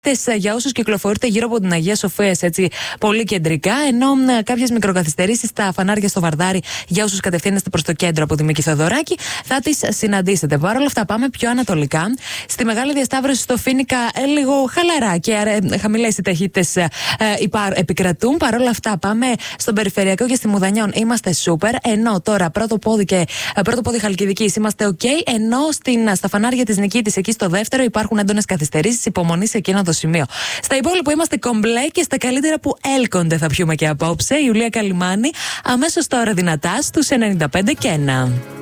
για όσους κυκλοφορείτε γύρω από την Αγία Σοφία, έτσι πολύ κεντρικά, ενώ κάποιες μικροκαθυστερήσεις στα φανάρια στο Βαρδάρι για όσους κατευθύνεστε προς το κέντρο από τη Μίκη Θοδωράκη θα τις συναντήσετε. Παρ' όλα αυτά, πάμε πιο ανατολικά. Στη Μεγάλη Διασταύρωση στο Φοίνικα λίγο χαλαρά και χαμηλές οι ταχύτητες επικρατούν. Παρ' όλα αυτά, πάμε στον Περιφερειακό και στη Μουδανιών είμαστε σούπερ. Ενώ τώρα πρώτο πόδι Χαλκιδικής είμαστε OK. Ενώ στα φανάρια της Νικήτης, εκεί στο δεύτερο, υπάρχουν έντονες καθυστερήσεις. Υπομονή σε εκείνο το σημείο. Στα υπόλοιπα είμαστε κομπλέ και στα καλύτερα που έλκονται θα πιούμε και απόψε. Ιουλία Καλυμάνη, αμέσως τώρα δυνατά στους 95 και 1.